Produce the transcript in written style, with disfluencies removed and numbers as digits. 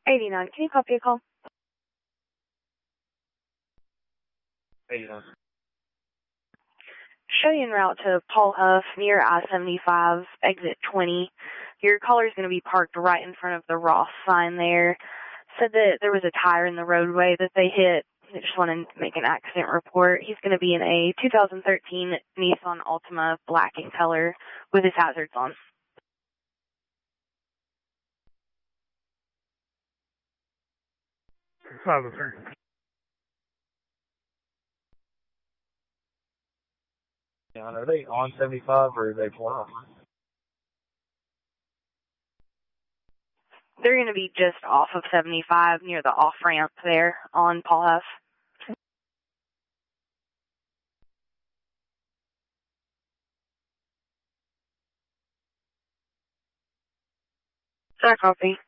89. Can you copy a call? 89. Show you en route to Paul Huff near I-75, exit 20. Your caller's going to be parked right in front of the Ross sign there. Said that there was a tire in the roadway that they hit. They just wanted to make an accident report. He's going to be in a 2013 Nissan Altima black in color with his hazards on. Yeah, are they on 75 or are they pulling off? They're going to be just off of 75 near the off-ramp there on Paul Huff. Sorry, copy.